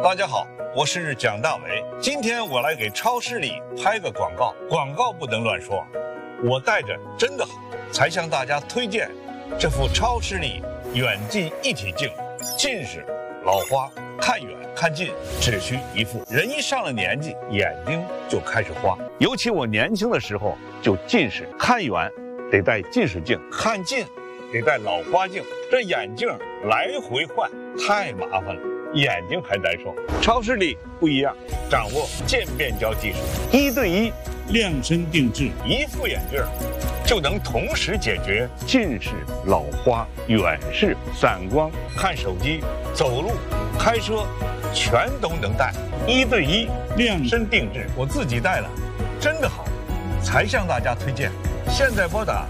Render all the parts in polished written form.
大家好，我是蒋大为。今天我来给超市里拍个广告，广告不能乱说。我带着真的好，才向大家推荐这副超视力远近一体镜。近视、老花，看远看近只需一副。人一上了年纪，眼睛就开始花。尤其我年轻的时候就近视，看远得戴近视镜，看近得戴老花镜。这眼镜来回换太麻烦了，眼睛还难受。超视力不一样，掌握渐变焦技术，1对1 量身定制， 一副眼镜就能同时解决近视、老花、远视、散光、看手机、走路、开车，全都能戴。1对1量身定制，我自己戴了，真的好，才向大家推荐。现在拨打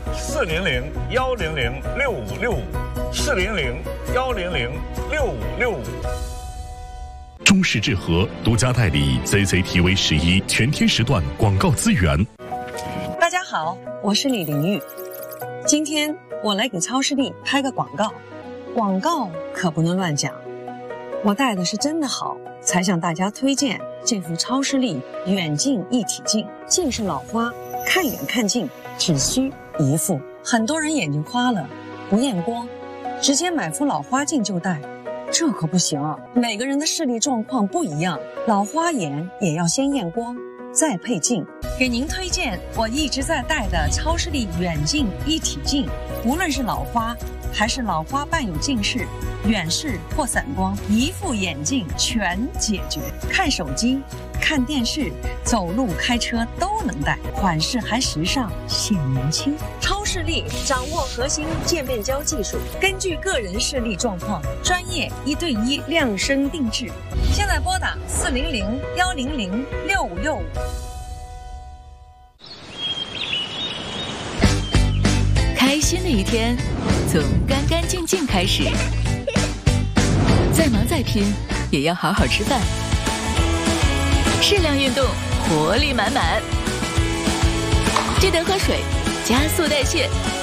400-100-6565，400-100-6565。 中视智和独家代理 CCTV11全天时段广告资源。 大家好，我是李玲玉。今天我来给超视力拍个广告，广告可不能乱讲。我戴的是真的好，才向大家推荐这副超视力远近一体镜。近视老花，看远看近只需一副。很多人眼睛花了不验光，直接买副老花镜就戴，这可不行啊！每个人的视力状况不一样，老花眼也要先验光，再配镜。给您推荐我一直在戴的超视力远近一体镜，无论是老花还是老花伴有近视、远视或散光，一副眼镜全解决。看手机、看电视、走路、开车都能戴，款式还时尚，显年轻。超视力掌握核心渐变焦技术，根据个人视力状况，专业1对1量身定制。现在拨打400-100-6565。 开心的一天从干干净净开始，再忙再拼也要好好吃饭，适量运动，活力满满，记得喝水，加速代谢，